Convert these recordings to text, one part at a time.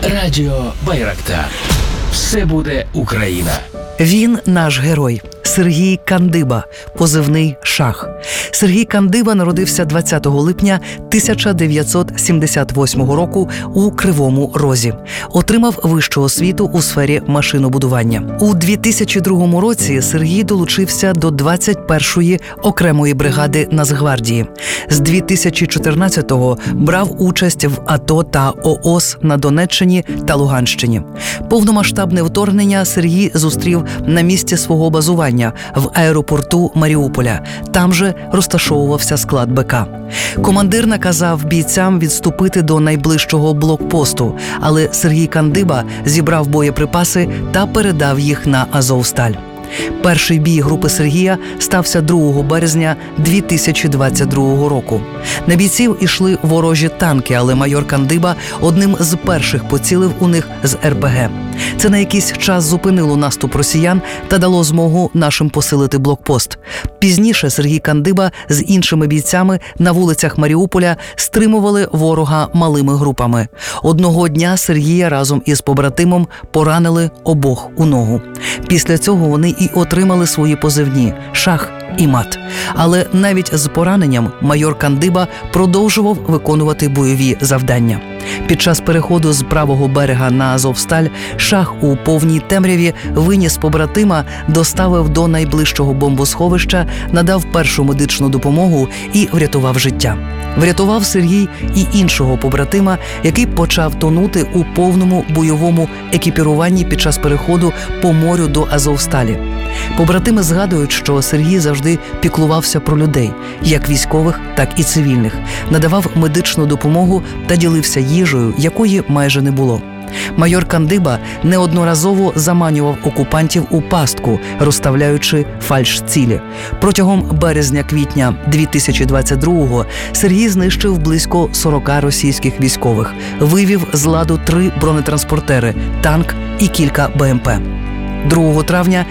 Радіо Байрактар. Все буде Україна. Він наш герой. Сергій Кандиба, позивний «Шах». Сергій Кандиба народився 20 липня 1978 року у Кривому Розі. Отримав вищу освіту у сфері машинобудування. У 2002 році Сергій долучився до 21-ї окремої бригади Нацгвардії. З 2014-го брав участь в АТО та ООС на Донеччині та Луганщині. Повномасштабне вторгнення Сергій зустрів на місці свого базування в аеропорту Маріуполя. Там же розташовувався склад БК. Командир наказав бійцям відступити до найближчого блокпосту, але Сергій Кандиба зібрав боєприпаси та передав їх на Азовсталь. Перший бій групи Сергія стався 2 березня 2022 року. На бійців ішли ворожі танки, але майор Кандиба одним з перших поцілив у них з РПГ. Це на якийсь час зупинило наступ росіян та дало змогу нашим посилити блокпост. Пізніше Сергій Кандиба з іншими бійцями на вулицях Маріуполя стримували ворога малими групами. Одного дня Сергія разом із побратимом поранили обох у ногу. Після цього вони і отримали свої позивні «Шах» і «Мат». Але навіть з пораненням майор Кандиба продовжував виконувати бойові завдання. Під час переходу з правого берега на Азовсталь Шах у повній темряві виніс побратима, доставив до найближчого бомбосховища, надав першу медичну допомогу і врятував життя. Врятував Сергій і іншого побратима, який почав тонути у повному бойовому екіпіруванні під час переходу по морю до Азовсталі. Побратими згадують, що Сергій завжди піклувався про людей, як військових, так і цивільних, надавав медичну допомогу та ділився їжею, якої майже не було. Майор Кандиба неодноразово заманював окупантів у пастку, розставляючи фальшцілі. Протягом березня-квітня 2022-го Сергій знищив близько 40 російських військових, вивів з ладу 3 бронетранспортери, танк і кілька БМП. 2 травня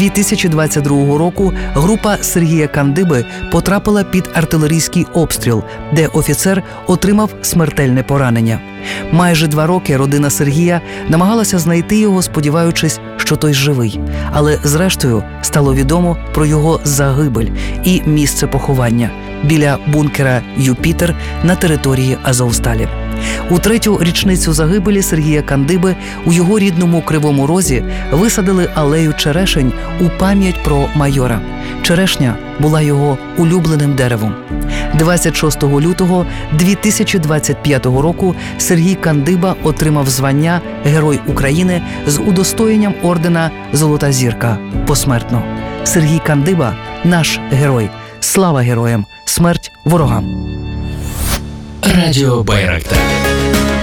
2022 року група Сергія Кандиби потрапила під артилерійський обстріл, де офіцер отримав смертельне поранення. Майже 2 роки родина Сергія намагалася знайти його, сподіваючись, що той живий. Але зрештою стало відомо про його загибель і місце поховання біля бункера «Юпітер» на території Азовсталі. У 3-ю річницю загибелі Сергія Кандиби у його рідному Кривому Розі висадили алею черешень у пам'ять про майора. Черешня була його улюбленим деревом. 26 лютого 2025 року Сергій Кандиба отримав звання Герой України з удостоєнням ордена «Золота зірка» посмертно. Сергій Кандиба – наш герой. Слава героям! Смерть ворогам! Радіо Байрактар.